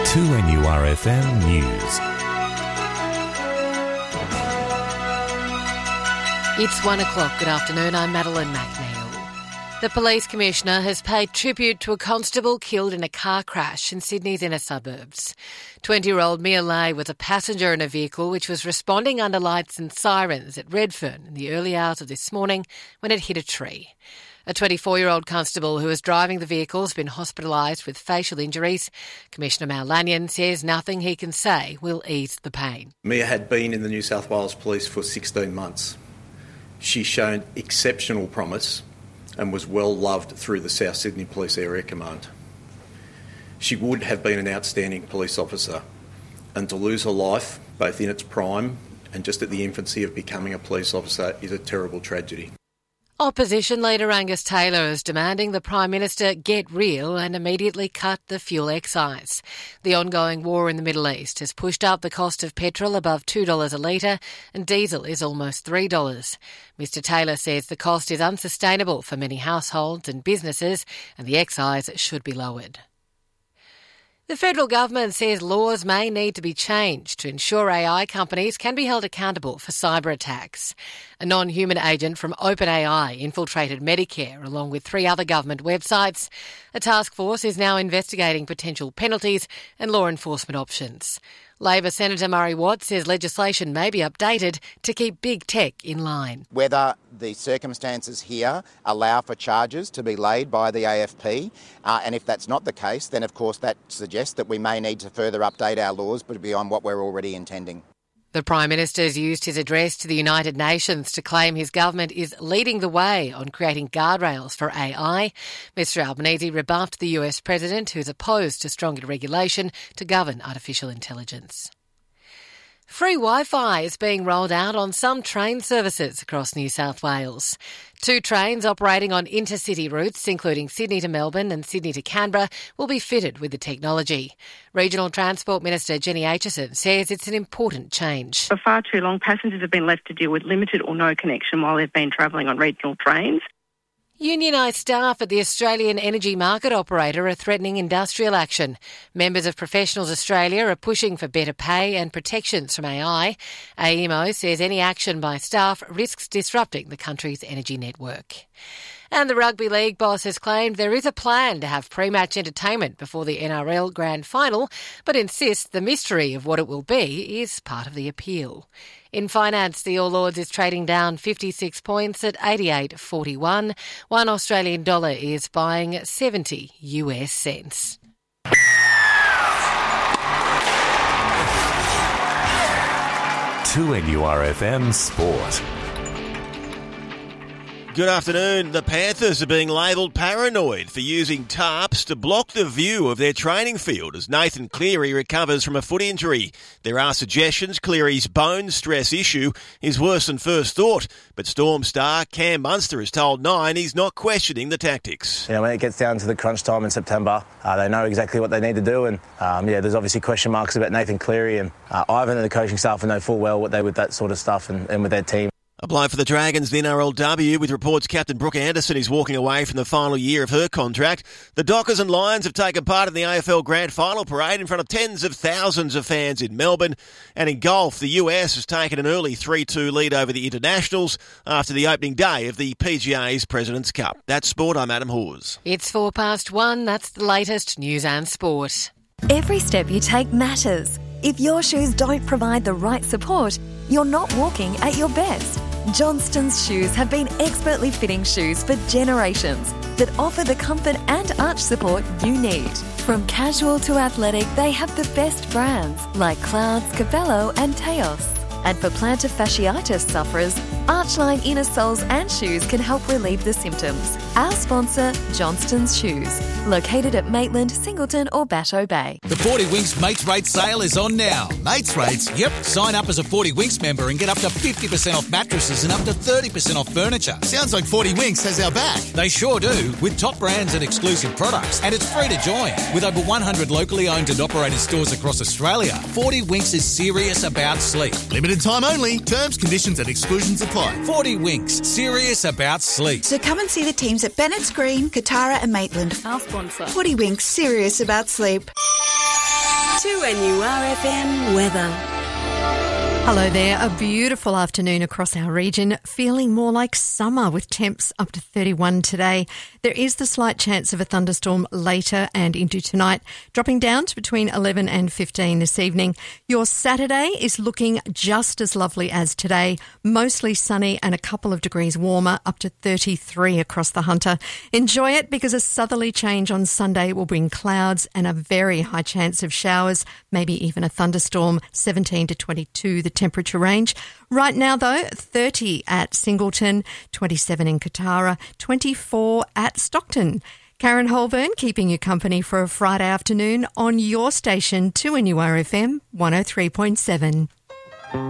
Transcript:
2NURFM News. It's 1 o'clock. Good afternoon. I'm Madeline McNeil. The Police Commissioner has paid tribute to a constable killed in a car crash in Sydney's inner suburbs. 20-year-old Mia Lay was a passenger in a vehicle which was responding under lights and sirens at Redfern in the early hours of this morning when it hit a tree. A 24-year-old constable who was driving the vehicle has been hospitalised with facial injuries. Commissioner Mal Lanyon says nothing he can say will ease the pain. Mia had been in the New South Wales Police for 16 months. She's shown exceptional promise and was well loved through the South Sydney Police Area Command. She would have been an outstanding police officer, and to lose her life, both in its prime and just at the infancy of becoming a police officer, is a terrible tragedy. Opposition leader Angus Taylor is demanding the Prime Minister get real and immediately cut the fuel excise. The ongoing war in the Middle East has pushed up the cost of petrol above $2 a litre and diesel is almost $3. Mr Taylor says the cost is unsustainable for many households and businesses and the excise should be lowered. The federal government says laws may need to be changed to ensure AI companies can be held accountable for cyber attacks. A non-human agent from OpenAI infiltrated Medicare along with 3 other government websites. A task force is now investigating potential penalties and law enforcement options. Labor Senator Murray Watt says legislation may be updated to keep big tech in line. Whether the circumstances here allow for charges to be laid by the AFP, and if that's not the case, then of course that suggests that we may need to further update our laws but beyond what we're already intending. The Prime Minister's used his address to the United Nations to claim his government is leading the way on creating guardrails for AI. Mr Albanese rebuffed the US President, who's opposed to stronger regulation to govern artificial intelligence. Free Wi-Fi is being rolled out on some train services across New South Wales. 2 trains operating on intercity routes, including Sydney to Melbourne and Sydney to Canberra, will be fitted with the technology. Regional Transport Minister Jenny Aitchison says it's an important change. For far too long, passengers have been left to deal with limited or no connection while they've been travelling on regional trains. Unionised staff at the Australian Energy Market Operator are threatening industrial action. Members of Professionals Australia are pushing for better pay and protections from AI. AEMO says any action by staff risks disrupting the country's energy network. And the Rugby League boss has claimed there is a plan to have pre-match entertainment before the NRL Grand Final, but insists the mystery of what it will be is part of the appeal. In finance, the All Ords is trading down 56 points at 88.41. One Australian dollar is buying 70 US cents. To NURFM Sport. Good afternoon. The Panthers are being labelled paranoid for using tarps to block the view of their training field as Nathan Cleary recovers from a foot injury. There are suggestions Cleary's bone stress issue is worse than first thought, but Storm star Cam Munster has told Nine he's not questioning the tactics. When it gets down to the crunch time in September, they know exactly what they need to do, and there's obviously question marks about Nathan Cleary, and Ivan and the coaching staff know full well what they with that sort of stuff and with their team. A blow for the Dragons in NRLW, with reports Captain Brooke Anderson is walking away from the final year of her contract. The Dockers and Lions have taken part in the AFL Grand Final parade in front of tens of thousands of fans in Melbourne. And in golf, the US has taken an early 3-2 lead over the Internationals after the opening day of the PGA's President's Cup. That's sport. I'm Adam Hawes. It's 1:04. That's the latest news and sport. Every step you take matters. If your shoes don't provide the right support, you're not walking at your best. Johnston's shoes have been expertly fitting shoes for generations that offer the comfort and arch support you need. From casual to athletic, they have the best brands like Clouds, Cabello and Teos. And for plantar fasciitis sufferers, Archline inner soles and shoes can help relieve the symptoms. Our sponsor, Johnston's Shoes, located at Maitland, Singleton or Batteau Bay. The 40 Winks Mates Rates sale is on now. Mates Rates? Yep. Sign up as a 40 Winks member and get up to 50% off mattresses and up to 30% off furniture. Sounds like 40 Winks has our back. They sure do, with top brands and exclusive products. And it's free to join. With over 100 locally owned and operated stores across Australia, 40 Winks is serious about sleep. Limited time only. Terms, conditions and exclusions apply. 40 Winks, serious about sleep. So come and see the teams at Bennett's Green, Katara and Maitland. Our sponsor. 40 Winks, serious about sleep. 2NURFM weather. Hello there. A beautiful afternoon across our region, feeling more like summer with temps up to 31 today. There is the slight chance of a thunderstorm later and into tonight, dropping down to between 11 and 15 this evening. Your Saturday is looking just as lovely as today, mostly sunny and a couple of degrees warmer, up to 33 across the Hunter. Enjoy it because a southerly change on Sunday will bring clouds and a very high chance of showers, maybe even a thunderstorm, 17 to 22 the temperature range. Right now, though, 30 at Singleton, 27 in Katara, 24 at Stockton. Karen Holburn keeping you company for a Friday afternoon on your station 2NURFM 103.7.